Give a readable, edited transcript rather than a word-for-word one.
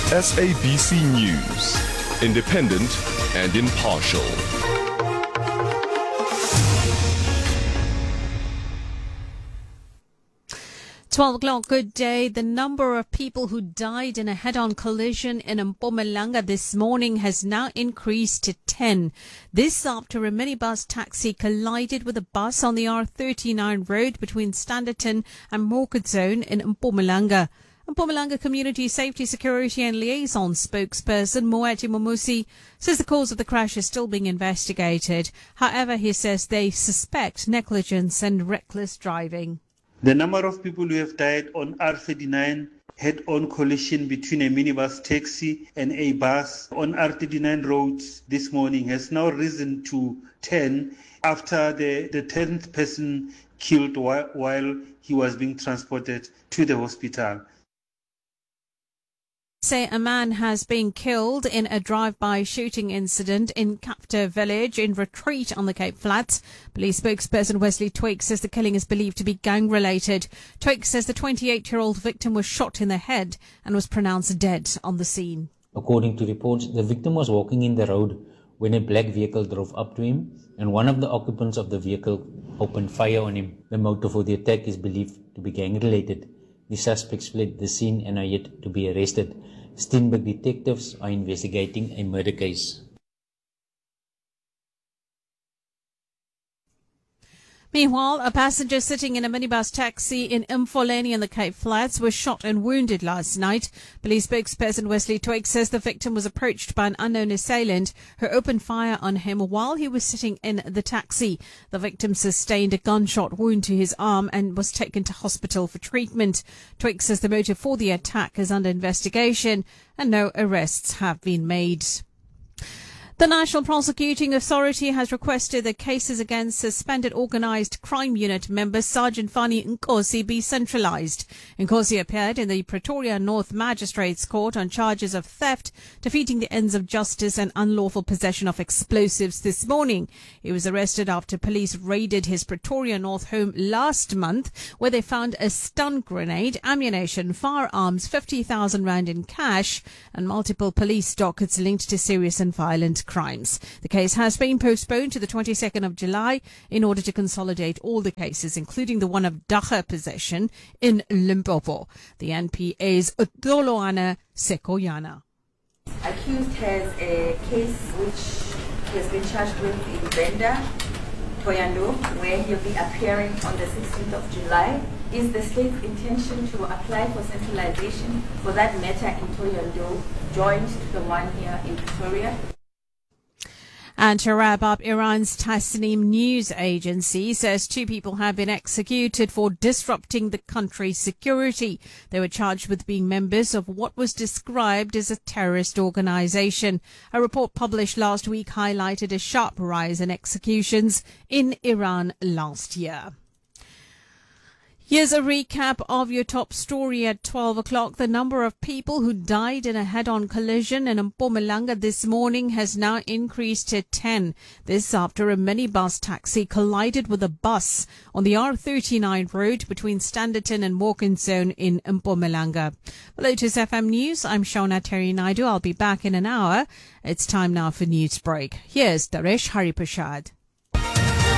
SABC News, independent and impartial. Twelve o'clock, good day. The number of people who died in a head-on collision in Mpumalanga this morning has now increased to 10. This after a minibus taxi collided with a bus on the R39 road between Standerton and Market Zone in Mpumalanga. Mpumalanga Community Safety, Security and Liaison spokesperson Moeti Momusi says the cause of the crash is still being investigated. However, he says they suspect negligence and reckless driving. The number of people who have died on R39 head-on collision between a minibus taxi and a bus on R39 roads this morning has now risen to 10 after the 10th person killed while he was being transported to the hospital. Say a man has been killed in a drive-by shooting incident in Capta village in Retreat on the Cape Flats. Police spokesperson Wesley Twigg says the killing is believed to be gang-related. Twigg says the 28-year-old victim was shot in the head and was pronounced dead on the scene. According to reports, the victim was walking in the road when a black vehicle drove up to him and one of the occupants of the vehicle opened fire on him. The motive for the attack is believed to be gang-related. The suspects fled the scene and are yet to be arrested. Steenberg detectives are investigating a murder case. Meanwhile, a passenger sitting in a minibus taxi in Mfoleni in the Cape Flats was shot and wounded last night. Police spokesperson Wesley Twigg says the victim was approached by an unknown assailant who opened fire on him while he was sitting in the taxi. The victim sustained a gunshot wound to his arm and was taken to hospital for treatment. Twigg says the motive for the attack is under investigation and no arrests have been made. The National Prosecuting Authority has requested that cases against suspended Organised Crime Unit member Sergeant Fani Nkosi be centralised. Nkosi appeared in the Pretoria North Magistrates Court on charges of theft, defeating the ends of justice and unlawful possession of explosives this morning. He was arrested after police raided his Pretoria North home last month, where they found a stun grenade, ammunition, firearms, 50,000 rand in cash, and multiple police dockets linked to serious and violent crimes. The case has been postponed to the 22nd of July in order to consolidate all the cases, including the one of dagga possession in Limpopo. The NPA's Utoloana Sekoyana. Accused has a case which he has been charged with in Venda, Thohoyandou, where he'll be appearing on the 16th of July. Is the state's intention to apply for centralization for that matter in Thohoyandou joined to the one here in Pretoria? And to wrap up, Iran's Tasnim news agency says 2 people have been executed for disrupting the country's security. They were charged with being members of what was described as a terrorist organization. A report published last week highlighted a sharp rise in executions in Iran last year. Here's a recap of your top story at 12 o'clock. The number of people who died in a head-on collision in Mpumalanga this morning has now increased to 10. This after a minibus taxi collided with a bus on the R39 road between Standerton and Market Zone in Mpumalanga. For Lotus FM News, I'm Shona Terry Naidu. I'll be back in an hour. It's time now for Newsbreak. Here's Daresh Hariprasad.